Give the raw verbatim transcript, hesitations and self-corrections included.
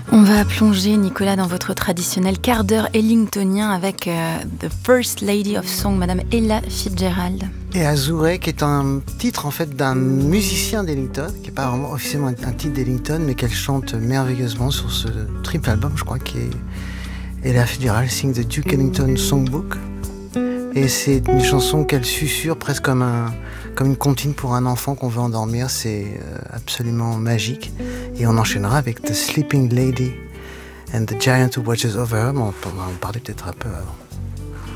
On va plonger, Nicolas, dans votre traditionnel quart d'heure ellingtonien avec euh, The First Lady of Song, Madame Ella Fitzgerald. Et Azuré, qui est un titre en fait d'un musicien d'Ellington, qui n'est pas vraiment officiellement un titre d'Ellington, mais qu'elle chante merveilleusement sur ce triple album, je crois, qui est Ella Fitzgerald Sing the Duke Ellington Songbook. Et c'est une chanson qu'elle susurre presque comme, un, comme une comptine pour un enfant qu'on veut endormir. C'est absolument magique. Et on enchaînera avec The Sleeping Lady and the Giant Who Watches Over Her. On va en parler peut-être un peu avant.